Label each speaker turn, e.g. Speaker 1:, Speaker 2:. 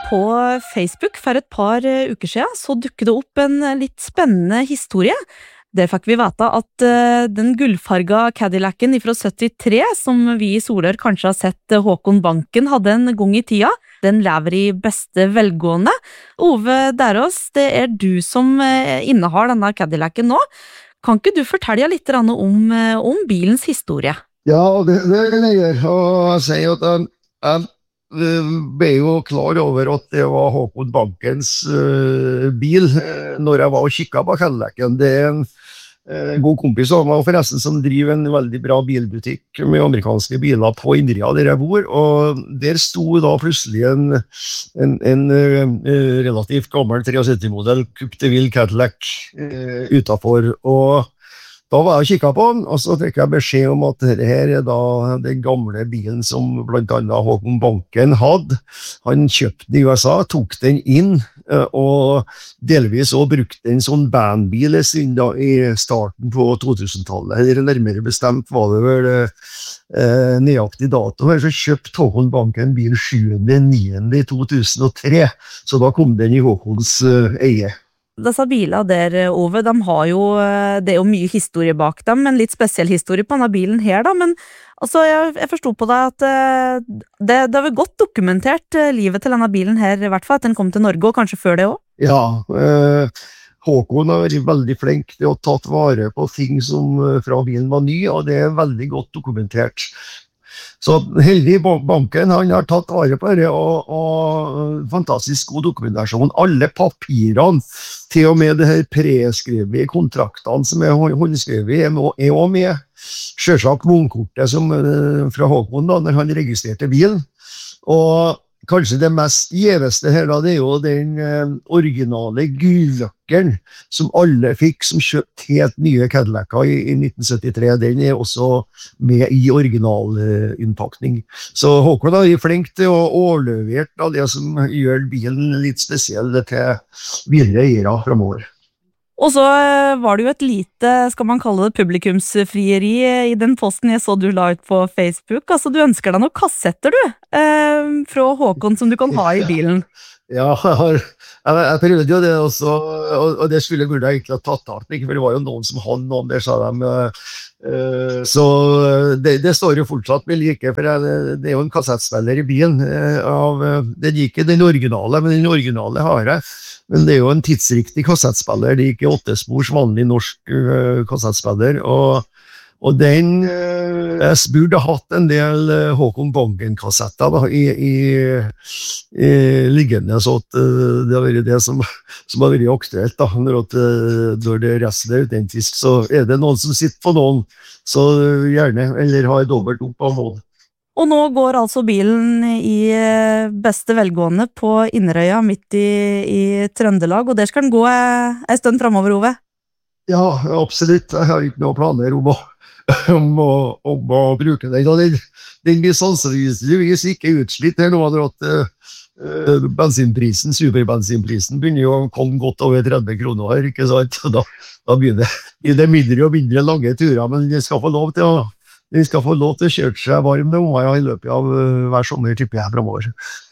Speaker 1: På Facebook for et par uker siden så dukket det opp en litt spennende historie. Der fikk vi vite at den gullfarga Cadillacen fra 73, som vi i Solør kanskje har sett Håkon Banken hadde en gang i tida, den lever i beste velgående. Ove Derås, det du som innehar denne Cadillacen nå. Kan ikke du fortelle litt om bilens historie?
Speaker 2: Ja, det kan jeg gjøre. Og jeg sier at jeg ble jo klar over at det var Håkon Bankens bil når jeg var og kikket på Cadillacen. Det en god kompis av meg forresten som driver en veldig bra bilbutikk med amerikanske biler på Indria der jeg bor, og der sto da plutselig en relativt gammel 73-modell Coupe de Ville Cadillac utenfor, og da var jeg og kikket på den, og så fikk jeg beskjed om at dette her da den gamle bilen som blant annet Håkon Banken hadde. Han kjøpte den i USA, tok den inn, og delvis også brukte en sånn bandbil da, i starten på 2000-tallet. Eller nærmere bestemt var det vel nøyaktig dato her, så kjøpte Håkon Banken bil 7.9.2003, så da kom den i Håkons eie.
Speaker 1: Disse bilene der, Ove, det jo mye historie bak dem, en litt spesiell historie på denne bilen her da, men altså, jeg forstod på deg at det var godt dokumentert livet til denne bilen her, i hvert fall at den kom til Norge, og kanskje før det også?
Speaker 2: Ja, Håkon har vært veldig flink til å tatt vare på ting som fra bilen var ny, og det veldig godt dokumentert. Så heldig Banken, han har tatt vare på det, og fantastisk god dokumentasjon. Alle papirene, til og med det her preskrevet kontraktene som håndskrevet, også med. Selvsagt vognkortet som fra Håkon da, når han registrerte bilen. Og kanskje det mest gjeveste her da, det jo den originale gulløkkeren som alle fikk som kjøpt helt nye Cadillac'er i 1973. Den også med i originalinnpakning. Så Håkon er flink til å overlevere det som gjør bilen litt spesiell til videre eiere fremover.
Speaker 1: Og så var det jo et lite, skal man kalle det, publikumsfrieri i den posten jeg så du la ut på Facebook. Altså, du ønsker deg noen kassetter, fra Håkon som du kan ha i bilen.
Speaker 2: Ja, jeg prøvde jo det også, og det burde jeg egentlig ha tatt av, for det var jo noen som hadde noen der, sa de. Så det står jo fortsatt med like, for det jo en kassettspiller i bilen. Det er ikke den originale, men den originale har jeg. Men det jo en tidsriktig kassettspiller, det ikke 8-spors vanlig norsk kassettspiller, og den jeg burde hatt en del Håkon Banken-kassetter da, i liggende, så at det har vært det som har vært aktuelt da, når det resten autentisk, så det noen som sitter på noen, så gjerne, eller har dobbelt opp av noen.
Speaker 1: Og nå går altså bilen i beste velgående på Inderøya midt i Trøndelag, og der skal den gå en stund fremover, Ove?
Speaker 2: Ja, absolutt. Jeg har ikke noen planer om å bruke den. Den blir sannsynligvis ikke utslitt her nå, at bensinprisen, superbensinprisen, begynner jo å komme godt over 30 kroner her, ikke sant? Da blir det mindre og mindre lange turer, men den skal få lov til å kjøre seg varm i løpet av hver sommer, tipper jeg fremover.